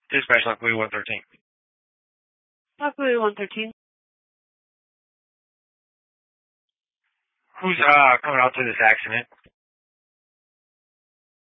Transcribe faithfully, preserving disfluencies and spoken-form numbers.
Dispatch Lockwood one thirteen. Lockwood one thirteen. Who's uh coming out to this accident?